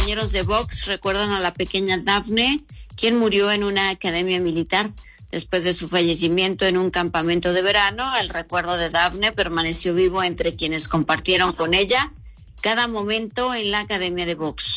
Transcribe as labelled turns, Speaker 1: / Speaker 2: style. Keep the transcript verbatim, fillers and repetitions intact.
Speaker 1: compañeros de box recuerdan a la pequeña Dafne, quien murió en una academia militar. Después de su fallecimiento en un campamento de verano, el recuerdo de Dafne permaneció vivo entre quienes compartieron con ella cada momento en la academia de box.